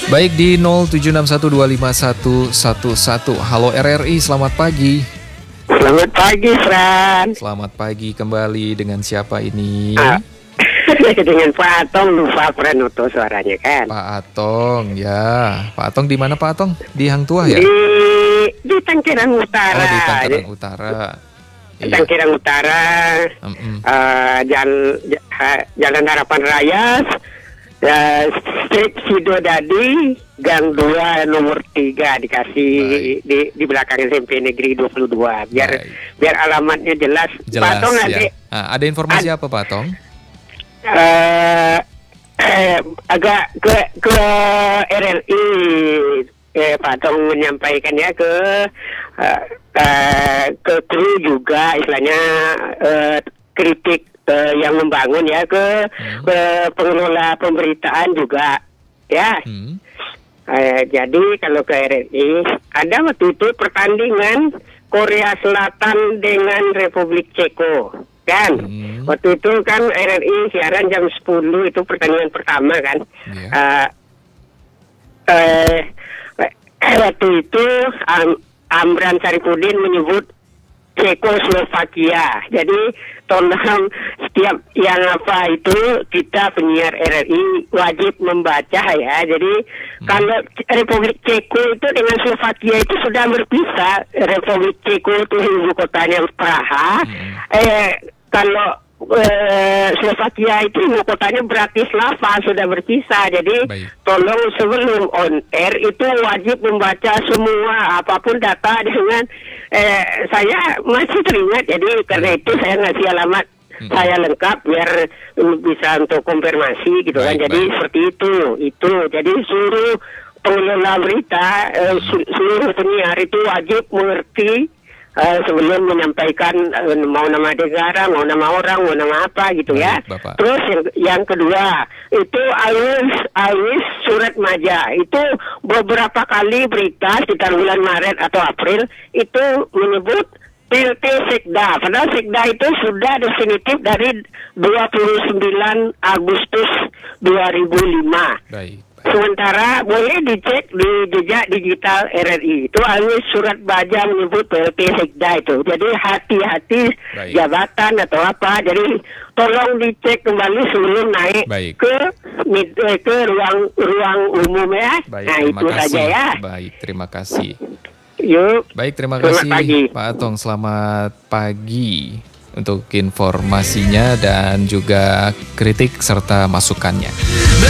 Baik di 0761251111. Halo RRI, selamat pagi. Selamat pagi, Fran. Selamat pagi kembali, dengan siapa ini? Dengan Pak Atong, lupa Fran untuk suaranya kan. Pak Atong, ya. Pak Atong di mana Pak Atong? Di Hang Tuah ya? Di Tanggerang Utara. Oh, di Tanggerang Utara. Iya. Tanggerang Utara, Jalan Harapan Raya, Street Sidodadi, Gang 2 nomor 3 dikasih di belakang SMP Negeri 22. Biar alamatnya jelas. Pak Atong ya. nanti. Ada informasi apa Pak Atong? Agak ke RRI, Pak Tong menyampaikan ya ke kru juga, istilahnya kritik yang membangun ya ke pengelola pemberitaan juga ya. Jadi kalau ke RRI ada waktu itu pertandingan Korea Selatan dengan Republik Ceko. Kan, waktu itu kan RRI siaran jam 10, itu pertandingan pertama kan. Waktu itu Amran Saripudin menyebut Cekoslovakia. Jadi tolong setiap yang apa itu kita penyiar RRI wajib membaca ya. Jadi kalau Republik Ceko itu dengan Slovakia itu sudah berpisah. Republik Ceko itu ibu kotanya Praha. Kalau Slovakia itu ibu kotanya Bratislava, sudah berpisah. Jadi tolong sebelum on air itu wajib membaca semua apapun data dengan saya masih teringat. Jadi karena itu saya ngasih alamat saya lengkap biar bisa untuk konfirmasi gitu kan. Jadi seperti itu. Jadi seluruh pengelola berita, seluruh penyiar itu wajib mengerti sebelum menyampaikan mau nama negara, mau nama orang, mau nama apa gitu ya. Bapak. Terus yang kedua itu Awis Surat Maja itu beberapa kali berita sekitar bulan Maret atau April itu menyebut PLT Sekda. Padahal Sekda itu sudah definitif dari 29 Agustus 2005. Baik. Sementara boleh dicek di jejak digital RRI. Itu Awis Surat Baja menyebut PLT Sekda itu. Jadi hati-hati jabatan atau apa. Jadi tolong dicek kembali sebelum naik ke ruang umum ya. Nah itu saja ya. Baik, terima kasih. Yuk. Baik, terima kasih Pak Atong. Selamat pagi untuk informasinya dan juga kritik serta masukannya.